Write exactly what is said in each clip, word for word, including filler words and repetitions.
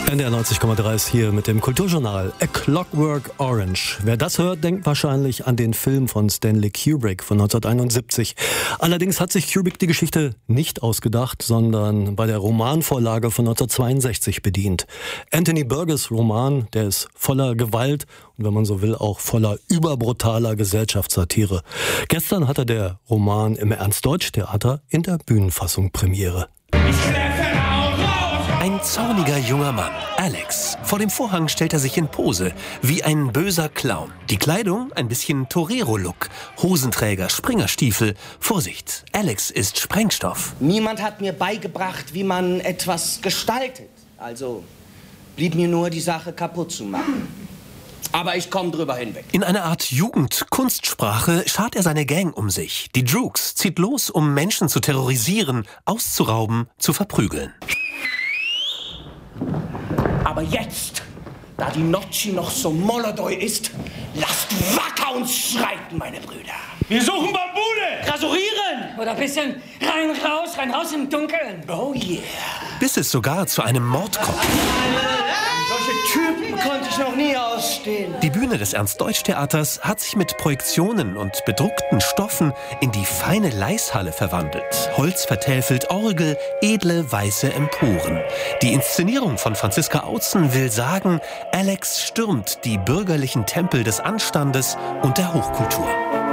N D R neunzig Komma drei ist hier mit dem Kulturjournal A Clockwork Orange. Wer das hört, denkt wahrscheinlich an den Film von Stanley Kubrick von neunzehnhunderteinundsiebzig. Allerdings hat sich Kubrick die Geschichte nicht ausgedacht, sondern bei der Romanvorlage von neunzehnhundertzweiundsechzig bedient. Anthony Burgess' Roman, der ist voller Gewalt und wenn man so will, auch voller überbrutaler Gesellschaftssatire. Gestern hatte der Roman im Ernst-Deutsch-Theater in der Bühnenfassung Premiere. Ein zorniger junger Mann, Alex. Vor dem Vorhang stellt er sich in Pose, wie ein böser Clown. Die Kleidung ein bisschen Torero-Look, Hosenträger, Springerstiefel. Vorsicht, Alex ist Sprengstoff. Niemand hat mir beigebracht, wie man etwas gestaltet. Also blieb mir nur die Sache kaputt zu machen. Aber ich komme drüber hinweg. In einer Art Jugend-Kunstsprache schart er seine Gang um sich. Die Droogs zieht los, um Menschen zu terrorisieren, auszurauben, zu verprügeln. Aber jetzt, da die Nocci noch so molodoi ist, lasst wacker uns schreiten, meine Brüder. Wir suchen Bambule! Rasurieren! Oder ein bisschen rein, raus, rein, raus im Dunkeln. Oh yeah. Bis es sogar zu einem Mord kommt. Solche Typen konnte ich noch nie ausstehen. Die Bühne des Ernst-Deutsch-Theaters hat sich mit Projektionen und bedruckten Stoffen in die feine Leishalle verwandelt. Holz vertäfelt, Orgel, edle weiße Emporen. Die Inszenierung von Franziska Autzen will sagen, Alex stürmt die bürgerlichen Tempel des Anstandes und der Hochkultur.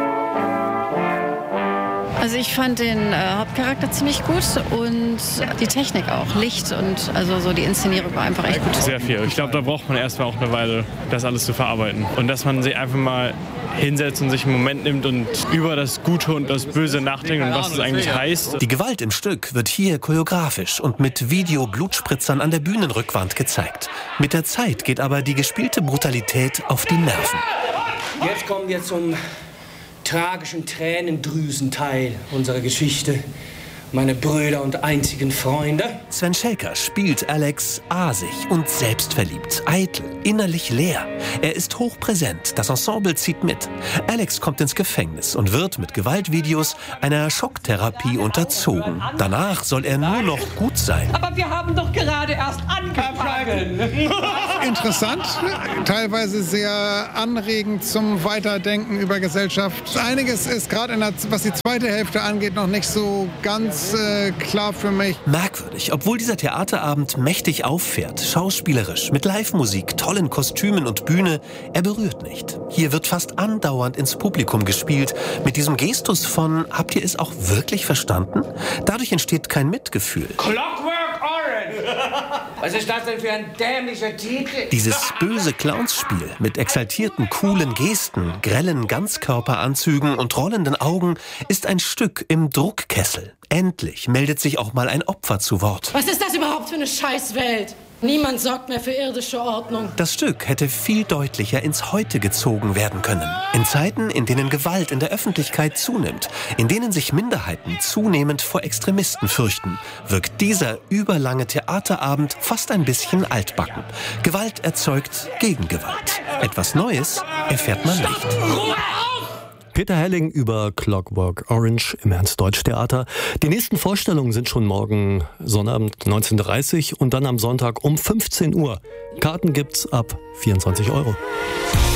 Also ich fand den äh, Hauptcharakter ziemlich gut und die Technik auch, Licht und also so die Inszenierung war einfach echt gut. Sehr viel. Ich glaube, da braucht man erstmal auch eine Weile, das alles zu verarbeiten. Und dass man sich einfach mal hinsetzt und sich einen Moment nimmt und über das Gute und das Böse nachdenkt und was es eigentlich heißt. Die Gewalt im Stück wird hier choreografisch und mit Video-Blutspritzern an der Bühnenrückwand gezeigt. Mit der Zeit geht aber die gespielte Brutalität auf die Nerven. Jetzt kommen wir zum tragischen Tränendrüsenteil unserer Geschichte. Meine Brüder und einzigen Freunde. Sven Schelker spielt Alex asig und selbstverliebt, eitel, innerlich leer. Er ist hochpräsent, das Ensemble zieht mit. Alex kommt ins Gefängnis und wird mit Gewaltvideos einer Schocktherapie unterzogen. Danach soll er nur noch gut sein. Aber wir haben doch gerade erst angefangen. Interessant, teilweise sehr anregend zum Weiterdenken über Gesellschaft. Einiges ist gerade, was die zweite Hälfte angeht, noch nicht so ganz äh, klar für mich. Merkwürdig, obwohl dieser Theaterabend mächtig auffährt, schauspielerisch, mit Live-Musik, tollen Kostümen und Bühne, er berührt nicht. Hier wird fast andauernd ins Publikum gespielt, mit diesem Gestus von, habt ihr es auch wirklich verstanden? Dadurch entsteht kein Mitgefühl. Clockwork Orange! Was ist das denn für ein dämlicher Titel? Dieses böse Clownsspiel mit exaltierten, coolen Gesten, grellen Ganzkörperanzügen und rollenden Augen ist ein Stück im Druckkessel. Endlich meldet sich auch mal ein Opfer zu Wort. Was ist das überhaupt für eine Scheißwelt? Niemand sorgt mehr für irdische Ordnung. Das Stück hätte viel deutlicher ins Heute gezogen werden können. In Zeiten, in denen Gewalt in der Öffentlichkeit zunimmt, in denen sich Minderheiten zunehmend vor Extremisten fürchten, wirkt dieser überlange Theaterabend fast ein bisschen altbacken. Gewalt erzeugt Gegengewalt. Etwas Neues erfährt man nicht. Peter Helling über Clockwork Orange im Ernst-Deutsch-Theater. Die nächsten Vorstellungen sind schon morgen Sonnabend neunzehn Uhr dreißig und dann am Sonntag um fünfzehn Uhr. Karten gibt's ab vierundzwanzig Euro.